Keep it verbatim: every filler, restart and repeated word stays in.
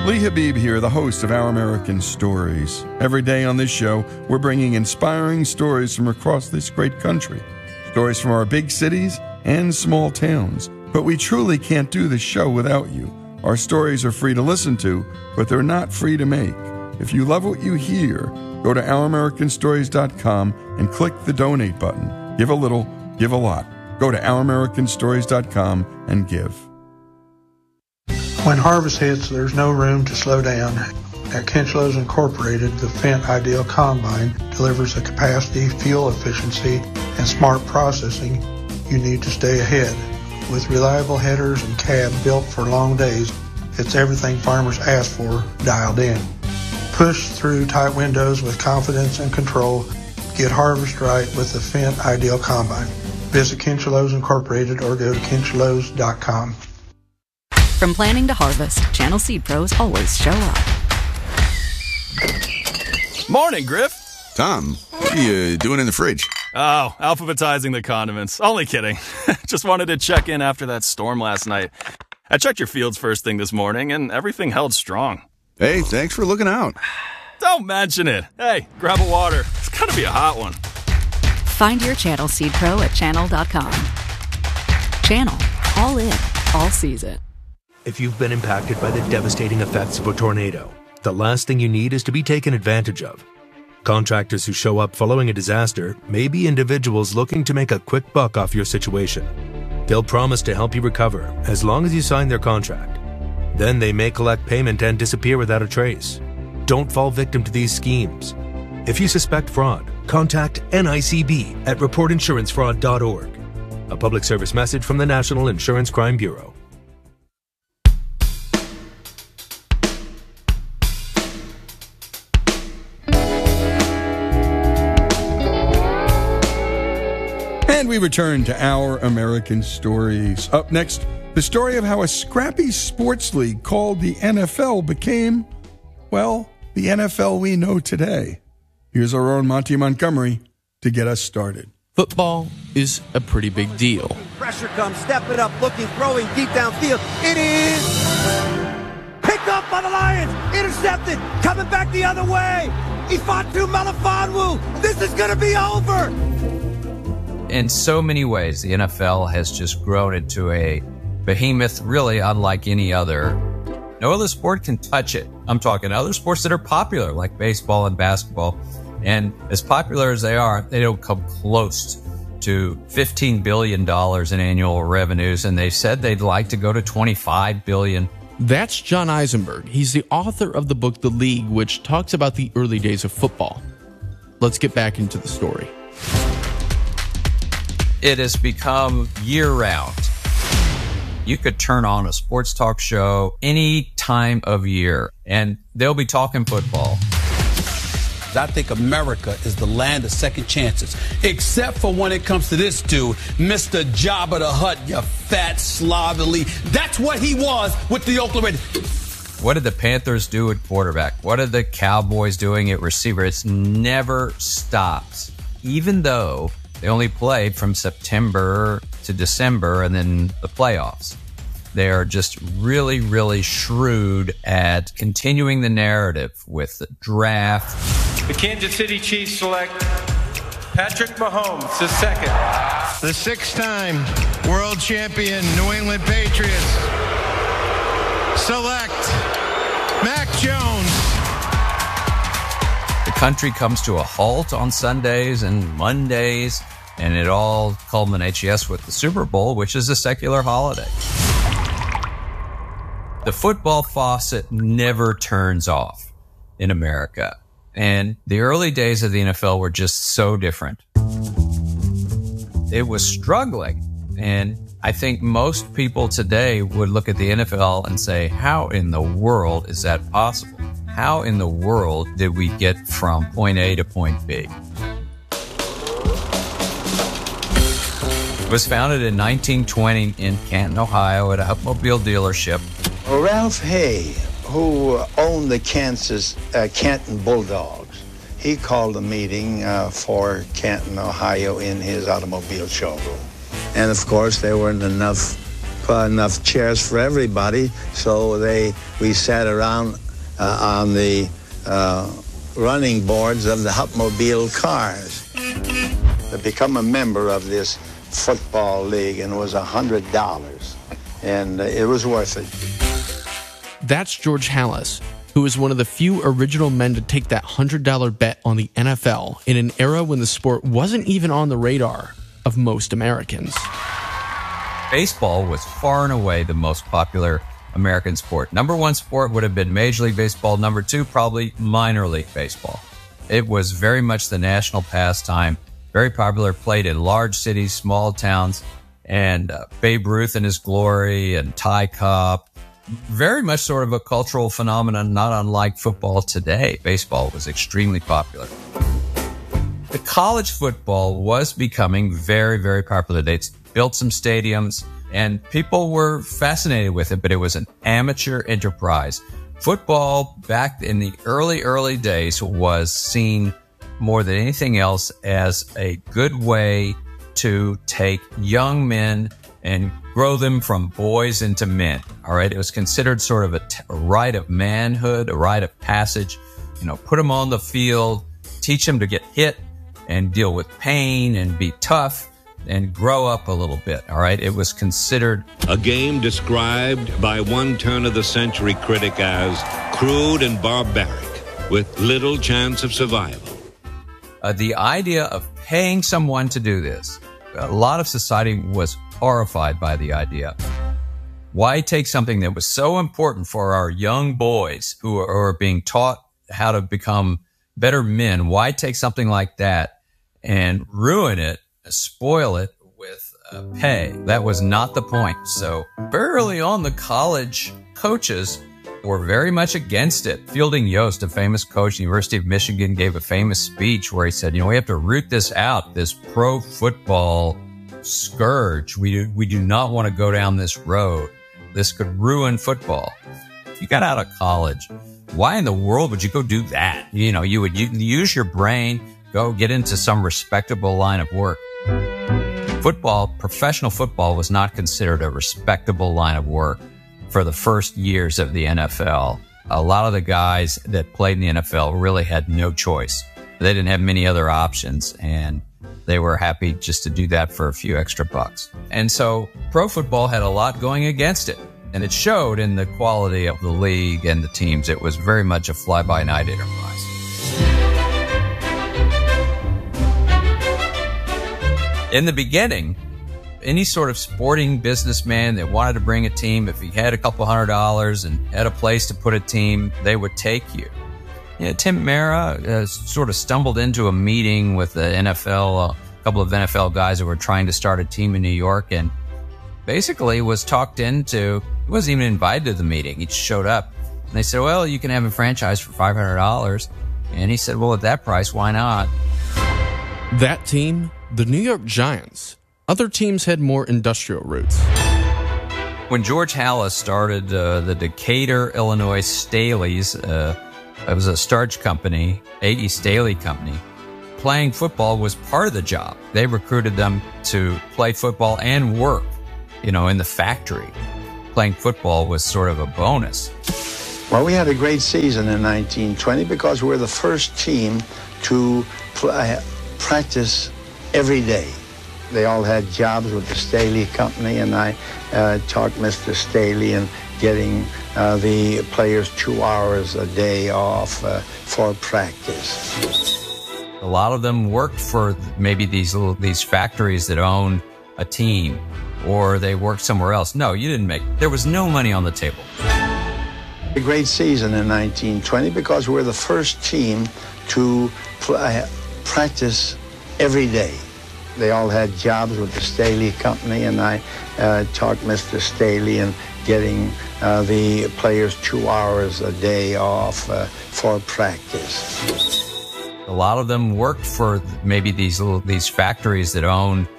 Lee Habib here, the host of Our American Stories. Every day on this show, we're bringing inspiring stories from across this great country. Stories from our big cities and small towns. But we truly can't do this show without you. Our stories are free to listen to, but they're not free to make. If you love what you hear, go to our american stories dot com and click the donate button. Give a little, give a lot. Go to our american stories dot com and give. When harvest hits, there's no room to slow down. At Kinchlows Incorporated, the Fendt Ideal Combine delivers the capacity, fuel efficiency, and smart processing you need to stay ahead. With reliable headers and cab built for long days, it's everything farmers ask for dialed in. Push through tight windows with confidence and control. Get harvest right with the Fendt Ideal Combine. Visit Kinchlows Incorporated or go to kinchlows dot com. From planting to harvest, Channel Seed Pros always show up. Morning, Griff. Tom, what are you doing in the fridge? Oh, alphabetizing the condiments. Only kidding. Just wanted to check in after that storm last night. I checked your fields first thing this morning, and everything held strong. Hey, thanks for looking out. Don't mention it. Hey, grab a water. It's gotta be a hot one. Find your Channel Seed Pro at channel dot com. Channel. All in. All season. If you've been impacted by the devastating effects of a tornado, the last thing you need is to be taken advantage of. Contractors who show up following a disaster may be individuals looking to make a quick buck off your situation. They'll promise to help you recover as long as you sign their contract. Then they may collect payment and disappear without a trace. Don't fall victim to these schemes. If you suspect fraud, contact N I C B at report insurance fraud dot org. A public service message from the National Insurance Crime Bureau. And we return to Our American Stories. Up next, the story of how a scrappy sports league called the N F L became, well, the N F L we know today. Here's our own Monty Montgomery to get us started. Football is a pretty big deal. Pressure comes, step it up, looking, throwing deep downfield. It is picked up by the Lions, intercepted, coming back the other way. Ifeatu Melifonwu, this is going to be over. In so many ways, the N F L has just grown into a behemoth really unlike any other. No other sport can touch it. I'm talking other sports that are popular like baseball and basketball. And as popular as they are, they don't come close to fifteen billion dollars in annual revenues. And they said they'd like to go to twenty-five billion dollars. That's John Eisenberg. He's the author of the book The League, which talks about the early days of football. Let's get back into the story. It has become year-round. You could turn on a sports talk show any time of year, and they'll be talking football. I think America is the land of second chances, except for when it comes to this dude, Mister Jabba the Hutt, you fat slovenly. That's what he was with the Oakland Raiders. What did the Panthers do at quarterback? What are the Cowboys doing at receiver? It's never stopped, even though they only played from September to December and then the playoffs. They are just really, really shrewd at continuing the narrative with the draft. The Kansas City Chiefs select Patrick Mahomes, the second. The six-time world champion New England Patriots select Mac Jones. The country comes to a halt on Sundays and Mondays, and it all culminates, yes, with the Super Bowl, which is a secular holiday. The football faucet never turns off in America, and the early days of the N F L were just so different. It was struggling, and I think most people today would look at the N F L and say, how in the world is that possible? How in the world did we get from point A to point B? It was founded in nineteen twenty in Canton, Ohio, at an automobile dealership. Ralph Hay, who owned the Kansas uh, Canton Bulldogs, he called a meeting uh, for Canton, Ohio, in his automobile showroom. And of course, there weren't enough uh, enough chairs for everybody, so they we sat around uh, on the uh, running boards of the Hupmobile cars. To become a member of this football league, and it was a hundred dollars, and uh, it was worth it. That's George Halas, who was one of the few original men to take that one hundred dollar bet on the N F L in an era when the sport wasn't even on the radar of most Americans. Baseball was far and away the most popular American sport. Number one sport would have been Major League Baseball. Number two, probably minor league baseball. It was very much the national pastime, very popular, played in large cities, small towns, and uh, Babe Ruth in his glory and Ty Cobb. Very much sort of a cultural phenomenon, not unlike football today. Baseball was extremely popular. The college football was becoming very, very popular. They built some stadiums, and people were fascinated with it, but it was an amateur enterprise. Football, back in the early, early days, was seen more than anything else as a good way to take young men and grow them from boys into men. All right. It was considered sort of a, t- a rite of manhood, a rite of passage. You know, put them on the field, teach them to get hit and deal with pain and be tough and grow up a little bit. All right. It was considered a game described by one turn of the century critic as crude and barbaric with little chance of survival. Uh, the idea of paying someone to do this, a lot of society was horrified by the idea. Why take something that was so important for our young boys who are, are being taught how to become better men? Why take something like that and ruin it, spoil it with uh, pay? That was not the point. So very early on, the college coaches were very much against it. Fielding Yost, a famous coach at the University of Michigan, gave a famous speech where he said, you know, we have to root this out, this pro football scourge. We do, we do not want to go down this road. This could ruin football. If you got out of college, why in the world would you go do that? You know, you would you, use your brain, go get into some respectable line of work. Football, professional football, was not considered a respectable line of work for the first years of the N F L. A lot of the guys that played in the N F L really had no choice. They didn't have many other options, and they were happy just to do that for a few extra bucks. And so pro football had a lot going against it, and it showed in the quality of the league and the teams. It was very much a fly-by-night enterprise. In the beginning, any sort of sporting businessman that wanted to bring a team, if he had a couple hundred dollars and had a place to put a team, they would take you. You know, Tim Mara uh, sort of stumbled into a meeting with the N F L, a couple of N F L guys that were trying to start a team in New York, and basically was talked into, he wasn't even invited to the meeting. He just showed up. And they said, well, you can have a franchise for five hundred dollars. And he said, well, at that price, why not? That team, the New York Giants. Other teams had more industrial roots. When George Halas started uh, the Decatur, Illinois Staley's, uh, it was a starch company, A E Staley Company. Playing football was part of the job. They recruited them to play football and work, you know, in the factory. Playing football was sort of a bonus. Well, we had a great season in nineteen twenty because we were the first team to play, practice every day. They all had jobs with the Staley Company, and I uh, taught Mister Staley in getting uh, the players two hours a day off uh, for practice. A lot of them worked for maybe these little, these factories that owned a team, or they worked somewhere else. No, you didn't make, there was no money on the table. A great season in nineteen twenty because we were the first team to play, practice every day. They all had jobs with the Staley Company, and I uh, taught Mister Staley in getting uh, the players two hours a day off uh, for practice. A lot of them worked for maybe these little, these factories that owned